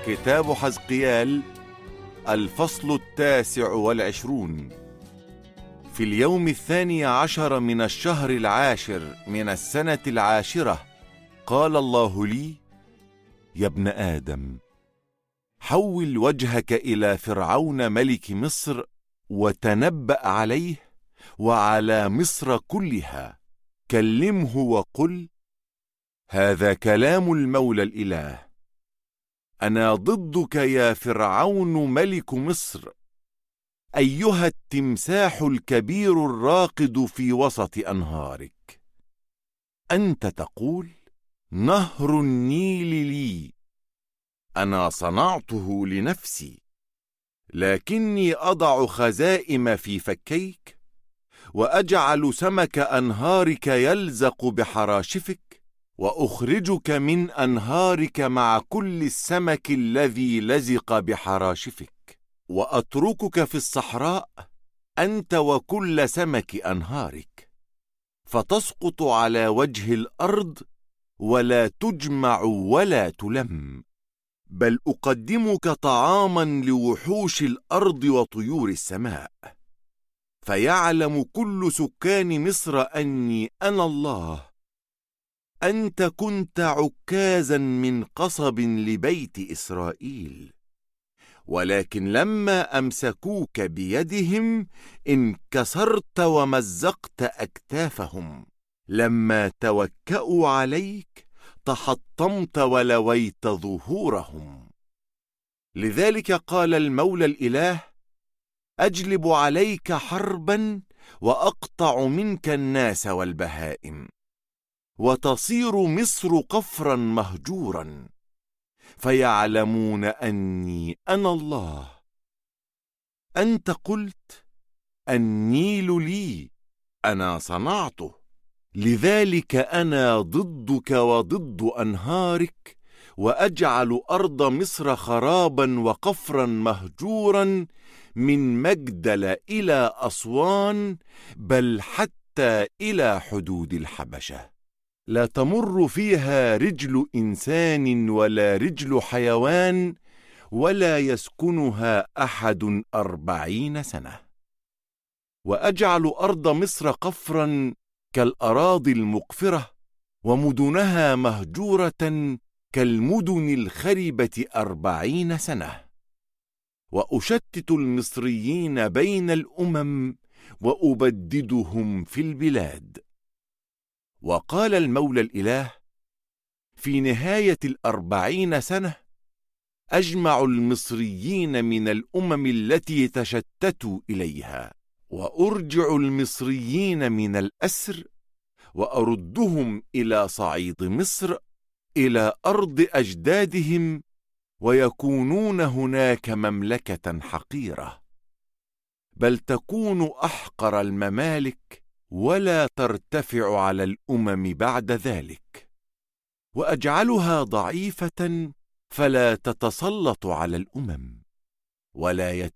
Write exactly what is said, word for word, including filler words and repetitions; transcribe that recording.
كتاب حزقيال الفصل التاسع والعشرون. في اليوم الثاني عشر من الشهر العاشر من السنة العاشرة قال الله لي: يا ابن آدم، حول وجهك إلى فرعون ملك مصر وتنبأ عليه وعلى مصر كلها، كلمه وقل: هذا كلام المولى الإله، أنا ضدك يا فرعون ملك مصر، أيها التمساح الكبير الراقد في وسط أنهارك. أنت تقول: نهر النيل لي، أنا صنعته لنفسي، لكني أضع خزائم في فكيك، وأجعل سمك أنهارك يلزق بحراشفك، وأخرجك من أنهارك مع كل السمك الذي لزق بحراشفك، وأتركك في الصحراء أنت وكل سمك أنهارك، فتسقط على وجه الأرض ولا تجمع ولا تلم، بل أقدمك طعاما لوحوش الأرض وطيور السماء، فيعلم كل سكان مصر أني أنا الله. أنت كنت عكازا من قصب لبيت إسرائيل، ولكن لما أمسكوك بيدهم انكسرت ومزقت أكتافهم، لما توكأوا عليك تحطمت ولويت ظهورهم. لذلك قال المولى الإله: أجلب عليك حربا وأقطع منك الناس والبهائم، وتصير مصر قفرا مهجورا، فيعلمون أني أنا الله. أنت قلت: النيل لي، أنا صنعته، لذلك أنا ضدك وضد أنهارك، وأجعل أرض مصر خرابا وقفرا مهجورا، من مجدل إلى أسوان، بل حتى إلى حدود الحبشة، لا تمر فيها رجل إنسان ولا رجل حيوان، ولا يسكنها أحد أربعين سنة. وأجعل أرض مصر قفرا كالأراضي المقفرة، ومدنها مهجورة كالمدن الخربة أربعين سنة. وأشتت المصريين بين الأمم، وأبددهم في البلاد. وقال المولى الإله: في نهاية الأربعين سنة أجمع المصريين من الأمم التي تشتتوا إليها، وأرجع المصريين من الأسر، وأردهم إلى صعيد مصر، إلى أرض أجدادهم، ويكونون هناك مملكة حقيرة، بل تكون أحقر الممالك، ولا ترتفع على الأمم بعد ذلك، وأجعلها ضعيفة فلا تتسلط على الأمم، ولا